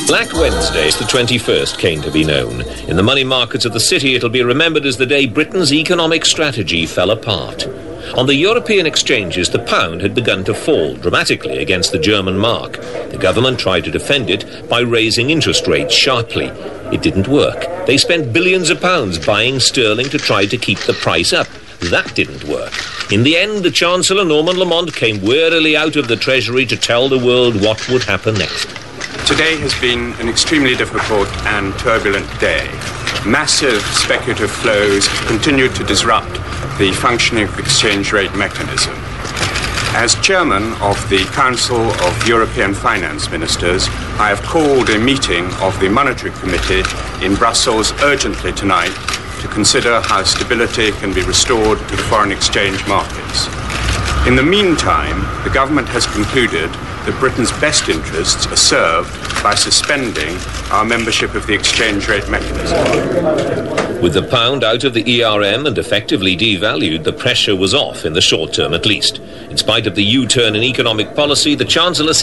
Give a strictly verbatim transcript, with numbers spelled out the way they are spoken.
Black Wednesday, the twenty-first, came to be known. In the money markets of the city, it'll be remembered as the day Britain's economic strategy fell apart. On the European exchanges, the pound had begun to fall dramatically against the German mark. The government tried to defend it by raising interest rates sharply. It didn't work. They spent billions of pounds buying sterling to try to keep the price up. That didn't work. In the end, the Chancellor, Norman Lamont, came wearily out of the Treasury to tell the world what would happen next. Today has been an extremely difficult and turbulent day. Massive speculative flows continued to disrupt the functioning of the exchange rate mechanism. As chairman of the Council of European Finance Ministers, I have called a meeting of the Monetary Committee in Brussels urgently tonight to consider how stability can be restored to the foreign exchange markets. In the meantime, the government has concluded that Britain's best interests are served by suspending our membership of the exchange rate mechanism. With the pound out of the E R M and effectively devalued, the pressure was off in the short term at least. In spite of the U-turn in economic policy, the Chancellor said